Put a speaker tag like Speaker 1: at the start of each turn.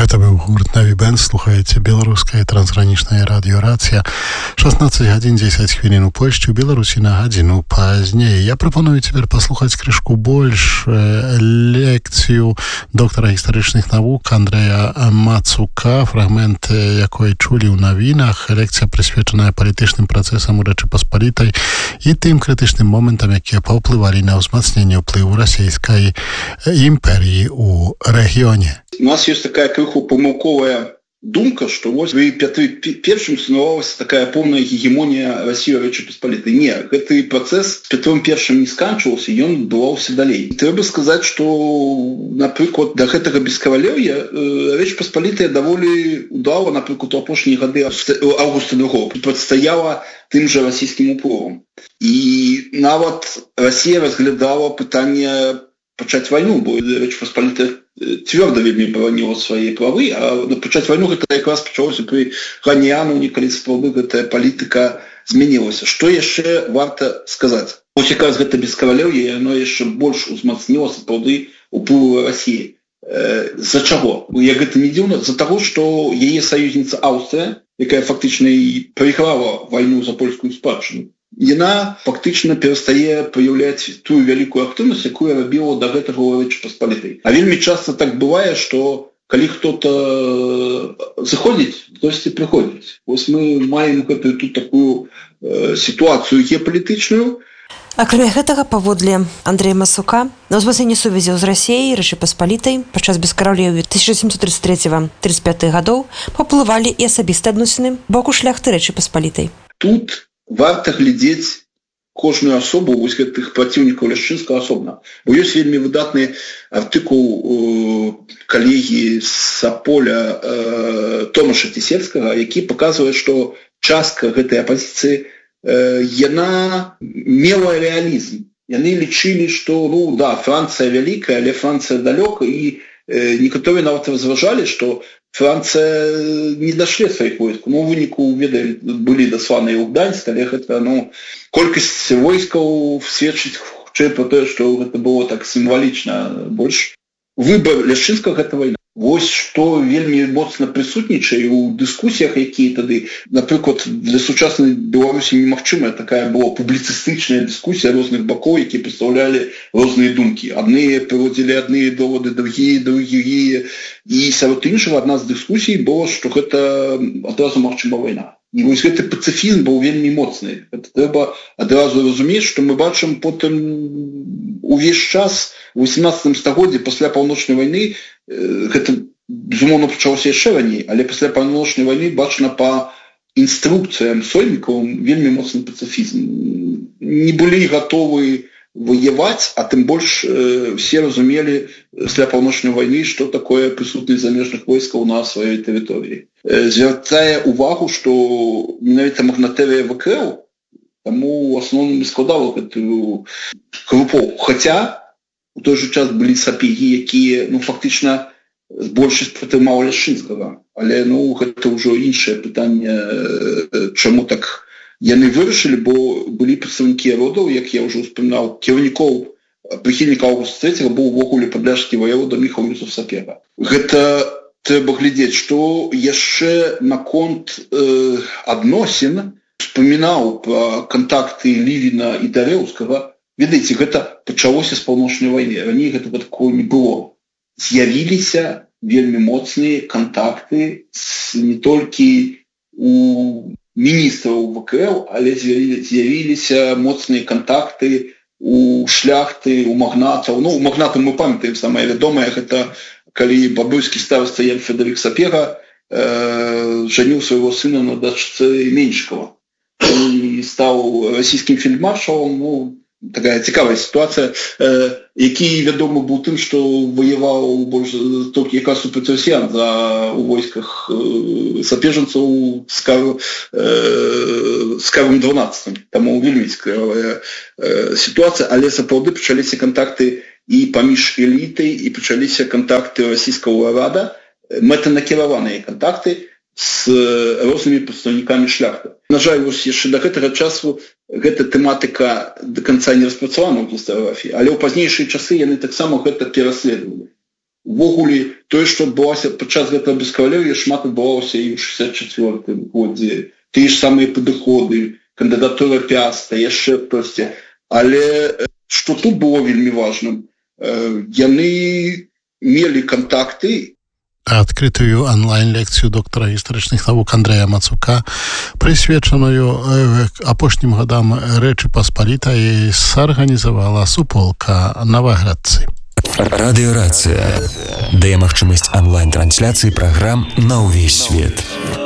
Speaker 1: Гэта быў гурт Наві Бэнд, слухаеце беларускае трансгранічнае радыё Рацыя. 16 гадзін 10 хвілін у Польшчы, у Беларусі на гадзіну пазней. Я прапаную цяпер паслухаць крышку больш лекцыю доктара гістарычных навук Андрэя Мацука, фрагмент якой чулі ў навінах. Лекцыя прысвечаная палітычным працэсам у Рэчы Паспалітай і тым крытычным момантам, якія паўплывалі на ўзмацненне ўплыву расійскай імперіі ў рэгіёне.
Speaker 2: У нас есть такая крыху помылковая думка, что вот при Петры Первым становилась такая полная гегемония России в Речи Посполитой. Нет, этот процесс с Петром Первым не сканчивался, и он отбывался далее. И треба сказать, что, например, до этого бескавалерия Речь Посполитая довольно удала, например, у опошние годы Августа II противостояла тем же российским уплывам. И нават Россия разглядала пытание пачаць вайну, бо Рэч Паспалітая цвёрда вельмі бараніла свае правы, а пачаць вайну гэта якраз пачалося пры Ганіяну, калі сапраўды гэтая палітыка змянілася. Што яшчэ варта сказаць? Вось якраз гэта бескавалер'е, яно яшчэ больш узмацніла сапраўды ўплыву Расіі. З-за чаго? Як гэта не дзіўна, з-за таго, што яе саюзніца Аўстрыя, якая фактычна і прайграла вайну за польскую спадчыну, яна фактычна перастае праяўляць тую вялікую актыўнасць, якую рабіла да гэтага ў Рэчы Паспалітай. А вельмі часта так бывае, што калі хто-то заходзіць, хтосьці прыходзіць. Вось мы маем гэтую тут такую сітуацыю геапалітычную.
Speaker 3: Акрамя гэтага, паводле Андрэя Мацука, на ўзмацненне сувязяў з Расіяй, Рэчы Паспалітай падчас бескараўлеўя 1733-35 гадоў паўплывалі і асабістыя адносіны боку шляхты Рэчы Паспалітай.
Speaker 2: Тут варта глядзець кожную асобу вось гэтых праціўнікаў Ляшчынскага асобна. Бо ёсць вельмі выдатны артыкул калегі з Аполя Томаша Цісельскага, які паказвае, што частка гэтай апазіцыі яна мела рэалізм. Яны лічылі, што Францыя вялікая, але Францыя далёка, і некаторыя нават разважалі, што Франция не дошли своих войск. У выніку ведали, были досланы ў Гданьск, але гэта, колькасць войскаў сведчыць хутчэй про тое, што гэта было так сімвалічна больш. Выбар Ляшчынскага гэта вайна. Вось што вельмі моцна прысутнічае ў дыскусіях, якія тады, напрыклад, для сучаснай Беларусі немагчымая такая была публіцыстычная дыскусія розных бакоў, якія прадстаўлялі розныя думкі. Адныя прыводзілі адныя доводы, другія. І сярод іншага адна з дыскусій была, што гэта адразу магчыма вайна. І вось гэты пацыфізм быў вельмі моцны. Гэта трэба адразу разумець, што мы бачым потым увесь час у 18 стагоддзі пасля паўночнай вайны, гэта, безумоўна, пачалося яшчэ раней, але пасля паўночнай вайны бачна па інструкцыям соймікаў вельмі моцны пацыфізм. Не былі гатовы воевать, а тым больш все разумелі пасля паўночнай вайны, што такое прысутнасць замежных войскаў на сваёй тэрыторыі. Звяртае увагу, што менавіта магнатэрыя ВКЛ таму асноўным і складала гэтую групоўку. Хаця у той жа час былі сапегі, якія фактычна большасць прытрымала Ляшчынскага. Але гэта ўжо іншае пытанне, чаму так яны вырашылі, бо былі прадстаўнікі родаў, як я ўжо ўспамінаў, кіраўнікоў прыхільнікаў Аўгуста III быў увогуле падляшскі ваявода Міхал Юсуф Сапега. Гэта трэба глядзець, што яшчэ наконт адносін успамінаў пра кантакты Лівіна і Дарэўскага. Ведаеце, гэта пачалося з паўночнай вайны. Раней гэтага такого не было. З'явіліся вельмі моцныя кантакты не толькі у міністраў ВКЛ, але з'явіліся моцныя кантакты у шляхты, у магнатаў. У магнатаў мы памятаем, самае вядомае, гэта калі бабруйскі стараста Ян Фредэрік Сапега жаніў свайго сына на дачцы Меншікава. І стаў расійскім фельдмаршалам. Такая цікавая сітуацыя, які вядома быў тым, што ваяваў больш толькі якраз супраць расіян у войсках сапежанцаў з Карлам XII. Таму вельмі цікавая сітуацыя, але сапраўды пачаліся кантакты і паміж элітай, і пачаліся кантакты расійскага ўрада, мэтанакіраваныя кантакты з рознымі прадстаўнікамі шляхты. На жаль, вось яшчэ да гэтага часу гэта тэматыка да канца не распрацавана ў гістарыяграфіі, але ў пазнейшыя часы яны таксама гэта пераследавалі. увогуле тое, што адбылося падчас гэтага бескавалер'я, шмат адбывалася і ў 64-м годзе. Тыя ж самыя падыходы, кандыдатура Піаста, яшчэ хтосьці. Але што тут было вельмі важным, яны мелі кантакты.
Speaker 1: Адкрытую онлайн-лекцыю доктара гістарычных навук Андрэя Мацука, прысвечаную апошнім гадам Рэчы Паспалітай, сарганізавала суполка Новоградцы.
Speaker 4: Радыёрацыя дае магчымасць онлайн-трансляцыі праграм на ўвесь свет.